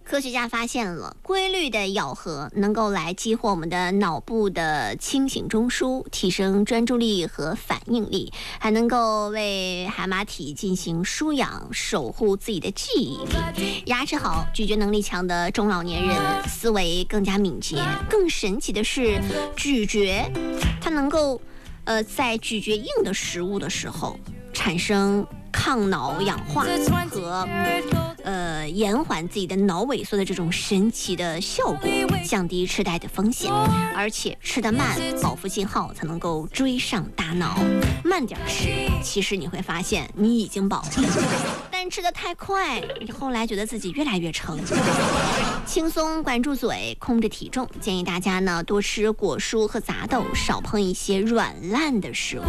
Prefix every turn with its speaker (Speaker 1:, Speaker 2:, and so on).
Speaker 1: 科学家发现了规律的咬合能够来激活我们的脑部的清醒中枢，提升专注力和反应力，还能够为海马体进行舒养，守护自己的记忆力。牙齿好、咀嚼能力强的中老年人思维更加敏捷。更神奇的是，咀嚼它能够在咀嚼硬的食物的时候产生抗脑氧化和延缓自己的脑萎缩的这种神奇的效果，降低痴呆的风险。而且吃得慢，饱腹信号才能够追上大脑。慢点吃，其实你会发现你已经饱了，但吃得太快，你后来觉得自己越来越撑。轻松管住嘴，控制体重，建议大家呢多吃果蔬和杂豆，少碰一些软烂的食物。